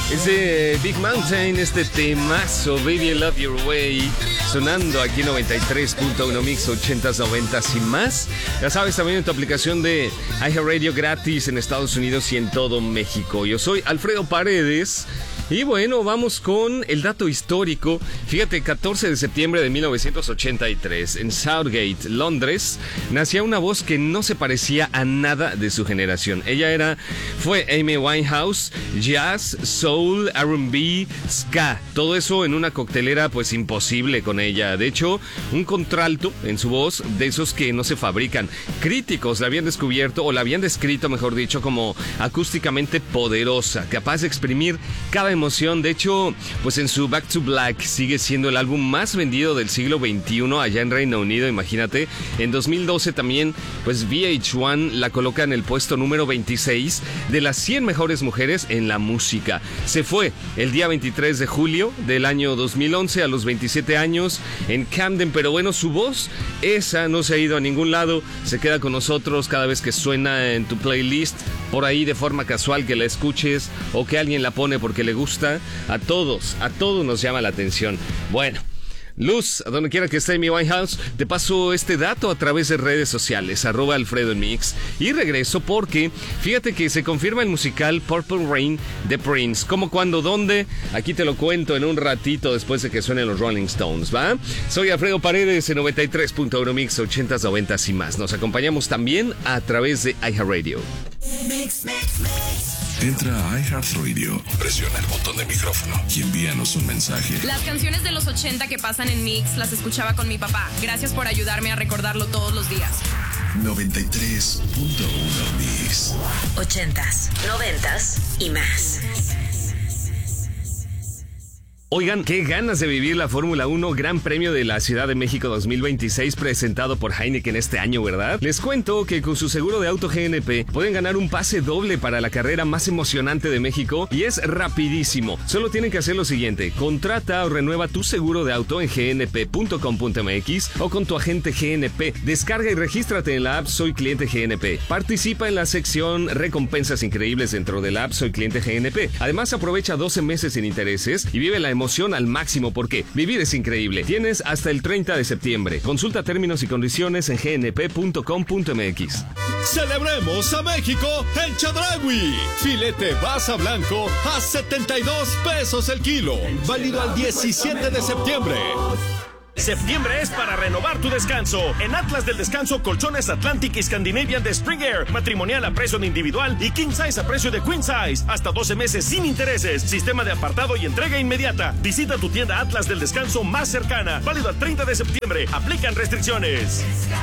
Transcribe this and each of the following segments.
Es de Big Mountain, este temazo, Baby I Love Your Way, sonando aquí 93.1 Mix 80s, 90s y más. Ya sabes, también en tu aplicación de iHeartRadio gratis en Estados Unidos y en todo México. Yo soy Alfredo Paredes. Y bueno, vamos con el dato histórico. Fíjate, 14 de septiembre de 1983, en Southgate, Londres, nacía una voz que no se parecía a nada de su generación. Fue Amy Winehouse, jazz, soul, R&B, ska. Todo eso en una coctelera pues imposible con ella. De hecho, un contralto en su voz de esos que no se fabrican. Críticos la habían descubierto, o la habían descrito, mejor dicho, como acústicamente poderosa, capaz de exprimir cada emoción. De hecho, pues en su Back to Black sigue siendo el álbum más vendido del siglo XXI allá en Reino Unido, imagínate. En 2012 también, pues VH1 la coloca en el puesto número 26 de las 100 mejores mujeres en la música. Se fue el día 23 de julio del año 2011 a los 27 años en Camden, pero bueno, su voz, esa no se ha ido a ningún lado, se queda con nosotros cada vez que suena en tu playlist, por ahí de forma casual que la escuches o que alguien la pone porque le gusta. A todos nos llama la atención. Bueno, Luz, a donde quiera que esté Amy Winehouse, te paso este dato a través de redes sociales, @Alfredo en Mix, y regreso porque fíjate que se confirma el musical Purple Rain de Prince. ¿Cómo, cuándo, dónde? Aquí te lo cuento en un ratito después de que suenen los Rolling Stones, ¿va? Soy Alfredo Paredes en 93.1 Mix 80s, 90s y más. Nos acompañamos también a través de iHeartRadio. Entra a iHeartRadio, presiona el botón de micrófono y envíanos un mensaje. Las canciones de los 80 que pasan en Mix las escuchaba con mi papá. Gracias por ayudarme a recordarlo todos los días. 93.1 Mix 80s, 90s y más. Oigan, qué ganas de vivir la Fórmula 1 Gran Premio de la Ciudad de México 2026 presentado por Heineken este año, ¿verdad? Les cuento que con su seguro de auto GNP pueden ganar un pase doble para la carrera más emocionante de México y es rapidísimo. Solo tienen que hacer lo siguiente: contrata o renueva tu seguro de auto en gnp.com.mx o con tu agente GNP. Descarga y regístrate en la app Soy Cliente GNP. Participa en la sección Recompensas Increíbles dentro de la app Soy Cliente GNP. Además, aprovecha 12 meses sin intereses y vive la emoción al máximo, porque vivir es increíble. Tienes hasta el 30 de septiembre. Consulta términos y condiciones en gnp.com.mx. ¡Celebremos a México en Chedraui! Filete basa blanco a 72 pesos el kilo. Válido al 17 de septiembre. Septiembre es para renovar tu descanso. En Atlas del Descanso, colchones Atlantic y Scandinavian de Spring Air, matrimonial a precio de individual y king size a precio de queen size. Hasta 12 meses sin intereses. Sistema de apartado y entrega inmediata. Visita tu tienda Atlas del Descanso más cercana. Válido al 30 de septiembre. Aplican restricciones.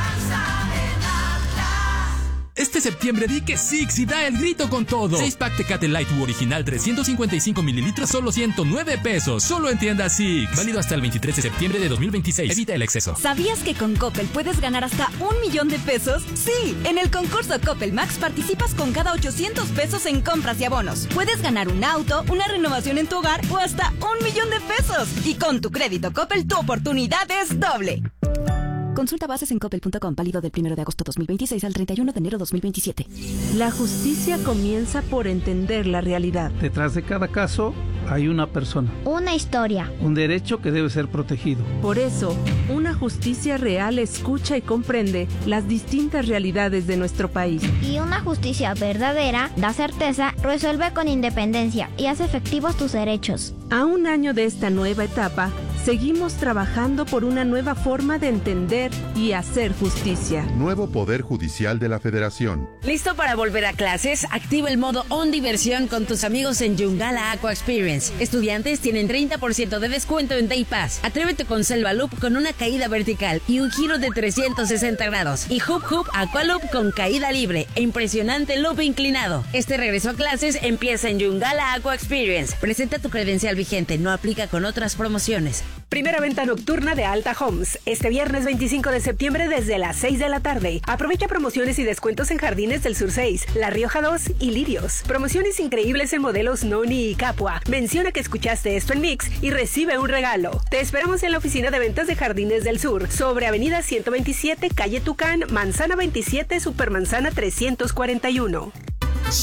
Este septiembre di que Six y da el grito con todo. 6-pack Tecate Light original 355 mililitros, solo 109 pesos. Solo en tienda Six. Válido hasta el 23 de septiembre de 2026. Evita el exceso. ¿Sabías que con Coppel puedes ganar hasta 1 millón de pesos? Sí, en el concurso Coppel Max participas con cada 800 pesos en compras y abonos. Puedes ganar un auto, una renovación en tu hogar o hasta 1 millón de pesos. Y con tu crédito Coppel, tu oportunidad es doble. Consulta bases en coppel.com, válido del 1 de agosto 2026 al 31 de enero 2027. La justicia comienza por entender la realidad. Detrás de cada caso hay una persona. Una historia. Un derecho que debe ser protegido. Por eso, una justicia real escucha y comprende las distintas realidades de nuestro país. Y una justicia verdadera da certeza, resuelve con independencia y hace efectivos tus derechos. A un año de esta nueva etapa, seguimos trabajando por una nueva forma de entender y hacer justicia. Nuevo Poder Judicial de la Federación. ¿Listo para volver a clases? Activa el modo On Diversión con tus amigos en Yungala Aqua Experience. Estudiantes tienen 30% de descuento en Day Pass. Atrévete con Selva Loop con una caída vertical y un giro de 360 grados. Y Hoop Hoop Aqua Loop con caída libre e impresionante loop inclinado. Este regreso a clases empieza en Yungala Aqua Experience. Presenta tu credencial vigente, no aplica con otras promociones. Primera venta nocturna de Alta Homes. Este viernes 25 de septiembre desde las 6 de la tarde. Aprovecha promociones y descuentos en Jardines del Sur 6, La Rioja 2 y Lirios. Promociones increíbles en modelos Noni y Capua. Menciona que escuchaste esto en Mix y recibe un regalo. Te esperamos en la oficina de ventas de Jardines del Sur, sobre Avenida 127, Calle Tucán, Manzana 27, Supermanzana 341.